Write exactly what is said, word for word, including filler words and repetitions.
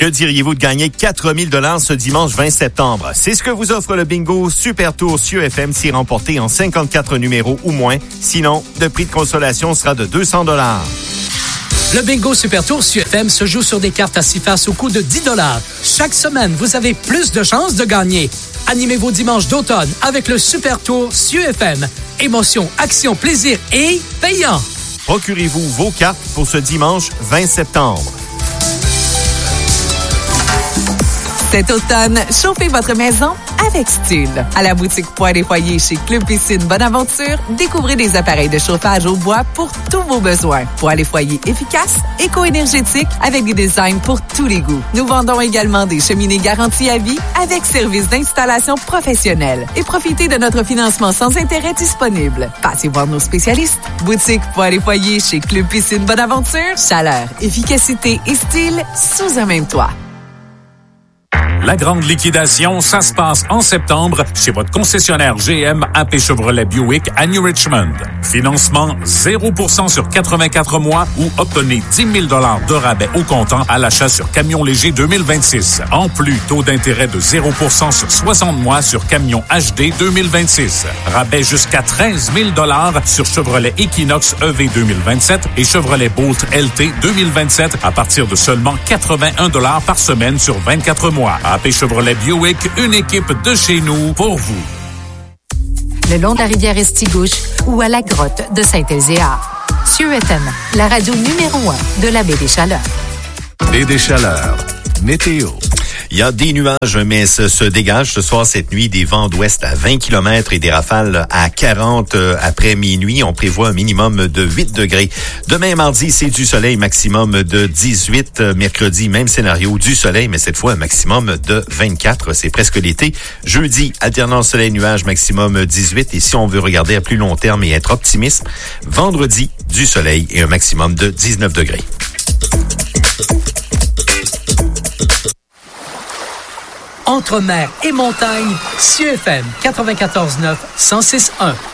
Que diriez-vous de gagner quatre mille dollars ce dimanche vingt septembre? C'est ce que vous offre le bingo Super Tour C E F M si remporté en cinquante-quatre numéros ou moins. Sinon, le prix de consolation sera de deux cents dollars. Le bingo Super Tour C U F M se joue sur des cartes à six faces au coût de dix dollars. Chaque semaine, vous avez plus de chances de gagner. Animez vos dimanches d'automne avec le Super Tour C U F M. Émotion, action, plaisir et payant. Procurez-vous vos cartes pour ce dimanche vingt septembre. Cet automne, chauffez votre maison avec Style. À la boutique Poêle et Foyer chez Club Piscine Bonaventure, découvrez des appareils de chauffage au bois pour tous vos besoins. Poêle et Foyer efficace, éco-énergétique, avec des designs pour tous les goûts. Nous vendons également des cheminées garanties à vie avec service d'installation professionnel. Et profitez de notre financement sans intérêt disponible. Passez voir nos spécialistes. Boutique Poêle et Foyer chez Club Piscine Bonaventure. Chaleur, efficacité et style sous un même toit. La grande liquidation, ça se passe en septembre chez votre concessionnaire G M A P Chevrolet Buick à New Richmond. Financement zéro pour cent sur quatre-vingt-quatre mois ou obtenez dix mille dollars de rabais au comptant à l'achat sur camion léger deux mille vingt-six. En plus, taux d'intérêt de zéro pour cent sur soixante mois sur camion H D deux mille vingt-six. Rabais jusqu'à treize mille dollars sur Chevrolet Equinox E V deux mille vingt-sept et Chevrolet Bolt L T deux mille vingt-sept à partir de seulement quatre-vingt-un dollars par semaine sur vingt-quatre mois. A P Chevrolet Buick, une équipe de chez nous pour vous. Le long de la rivière Estigouche ou à la grotte de Saint-Elzéar. C U F M, la radio numéro un de la baie des Chaleurs. Baie des Chaleurs. Météo. Il y a des nuages, mais se, se dégagent ce soir, cette nuit, des vents d'ouest à vingt kilomètres et des rafales à quarante après minuit. On prévoit un minimum de huit degrés. Demain, mardi, c'est du soleil, maximum de dix-huit. Mercredi, même scénario, du soleil, mais cette fois, un maximum de vingt-quatre. C'est presque l'été. Jeudi, alternance soleil-nuage, maximum dix-huit. Et si on veut regarder à plus long terme et être optimiste, vendredi, du soleil et un maximum de dix-neuf degrés. Entre mer et montagne, C U F M quatre-vingt-quatorze neuf, cent six un.